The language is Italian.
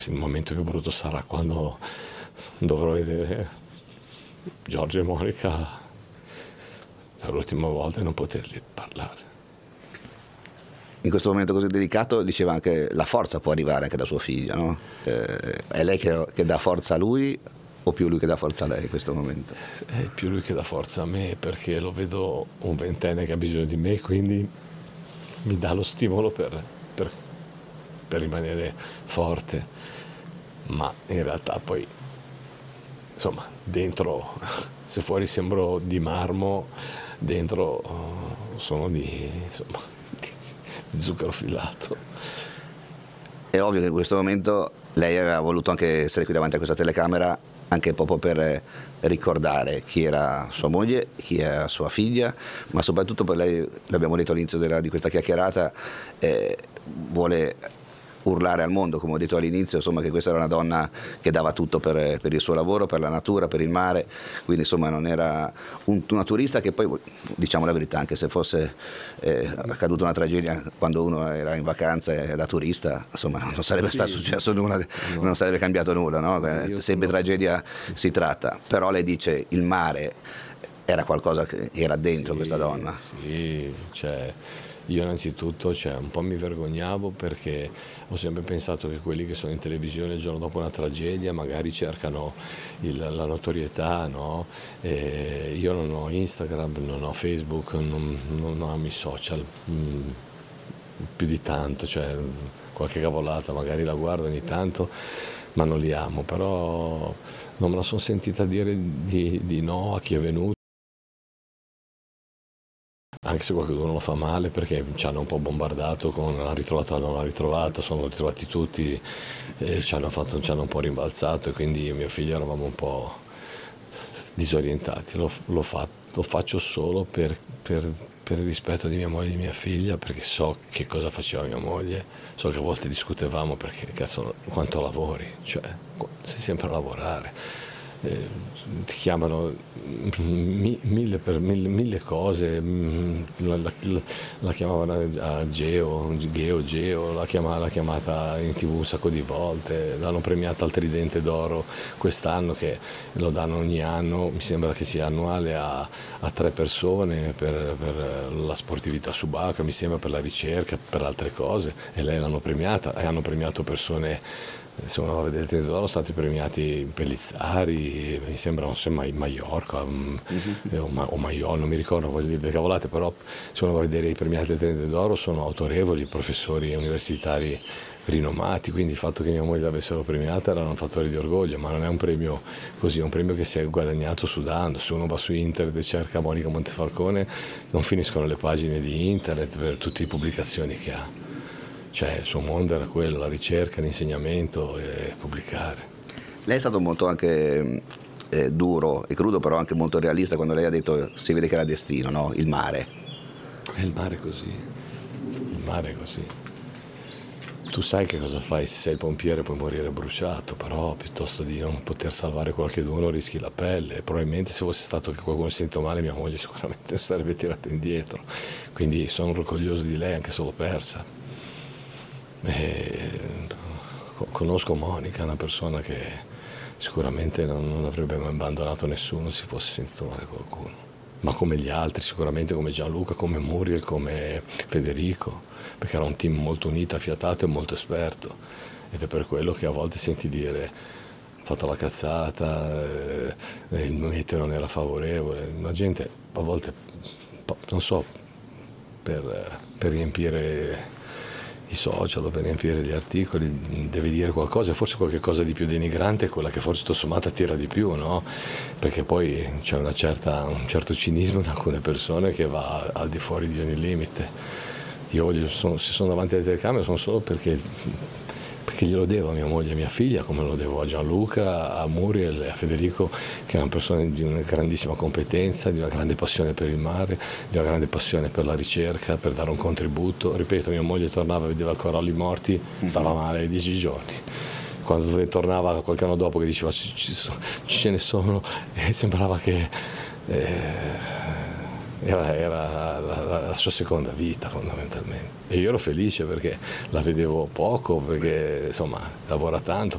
Il momento più brutto sarà quando dovrò vedere Giorgio e Monica per l'ultima volta e non potergli parlare. In questo momento così delicato, diceva anche, la forza può arrivare anche da sua figlia, no? È lei che dà forza a lui o più lui che dà forza a lei in questo momento? È più lui che dà forza a me, perché lo vedo un ventenne che ha bisogno di me, quindi mi dà lo stimolo per rimanere forte, ma in realtà poi, insomma, dentro, se fuori sembro di marmo, dentro sono insomma, di zucchero filato. È ovvio che in questo momento lei aveva voluto anche essere qui davanti a questa telecamera anche proprio per ricordare chi era sua moglie, chi era sua figlia, ma soprattutto per lei, l'abbiamo detto all'inizio di questa chiacchierata, vuole urlare al mondo, come ho detto all'inizio, insomma, che questa era una donna che dava tutto per il suo lavoro, per la natura, per il mare, quindi insomma non era una turista che poi, diciamo la verità, anche se fosse accaduta una tragedia quando uno era in vacanza da turista, insomma non sarebbe stato successo nulla, no. Non sarebbe cambiato nulla, no? Sempre tragedia si tratta, però lei dice il mare era qualcosa che era dentro questa donna. Sì, cioè io innanzitutto un po' mi vergognavo perché ho sempre pensato che quelli che sono in televisione il giorno dopo una tragedia magari cercano la notorietà, no? Io non ho Instagram, non ho Facebook, non amo i social più di tanto, cioè qualche cavolata magari la guardo ogni tanto, ma non li amo, però non me la sono sentita dire di no a chi è venuto. Anche se qualcuno lo fa male perché ci hanno un po' bombardato con l'ha ritrovata o non l'ha ritrovata, sono ritrovati tutti, ci hanno un po' rimbalzato e quindi io e mio figlio eravamo un po' disorientati. Lo faccio solo per il rispetto di mia moglie e di mia figlia, perché so che cosa faceva mia moglie, so che a volte discutevamo perché cazzo quanto lavori, cioè sei sempre a lavorare. Ti chiamano mille cose, la chiamavano a Geo, l'ha chiamata in TV un sacco di volte, l'hanno premiata al Tridente d'Oro quest'anno, che lo danno ogni anno, mi sembra che sia annuale a 3 persone per la sportività subacquea, mi sembra per la ricerca, per altre cose, e lei l'hanno premiata, e hanno premiato persone. Se uno va a vedere il Tridente d'Oro sono stati premiati Pellizzari, mi sembra Maiorca o Maiol, non mi ricordo, voglio dire le cavolate, però se uno va a vedere i premiati del Tridente d'Oro sono autorevoli, professori universitari rinomati, quindi il fatto che mia moglie l'avessero premiata era un fattore di orgoglio, ma non è un premio così, è un premio che si è guadagnato sudando. Se uno va su internet e cerca Monica Montefalcone non finiscono le pagine di internet per tutte le pubblicazioni che ha. Cioè il suo mondo era quello, la ricerca, l'insegnamento e pubblicare. Lei è stato molto anche duro e crudo, però anche molto realista quando lei ha detto si vede che era destino, no? Il mare. Il mare è così, il mare è così. Tu sai che cosa fai se sei pompiere, puoi morire bruciato, però piuttosto di non poter salvare qualcuno rischi la pelle. E probabilmente se fosse stato che qualcuno si è sentito male, mia moglie sicuramente sarebbe tirata indietro. Quindi sono orgoglioso di lei anche se l'ho persa. Conosco Monica, una persona che sicuramente non avrebbe mai abbandonato nessuno se fosse sentito male qualcuno, ma come gli altri, sicuramente come Gianluca, come Muriel, come Federico, perché era un team molto unito, affiatato e molto esperto, ed è per quello che a volte senti dire ho fatto la cazzata, il meteo non era favorevole, la gente a volte, non so, per riempire i social, per riempire gli articoli, deve dire qualcosa, forse qualche cosa di più denigrante è quella che forse tutto sommato attira di più, no? Perché poi c'è un certo cinismo in alcune persone che va al di fuori di ogni limite. Io se sono davanti alle telecamere sono solo perché glielo devo a mia moglie e a mia figlia, come lo devo a Gianluca, a Muriel e a Federico, che erano persone di una grandissima competenza, di una grande passione per il mare, di una grande passione per la ricerca, per dare un contributo. Ripeto, mia moglie tornava e vedeva coralli morti, stava male 10 giorni. Quando tornava qualche anno dopo che diceva ce ne sono, sembrava che era la sua seconda vita fondamentalmente, e io ero felice perché la vedevo poco, perché insomma lavora tanto,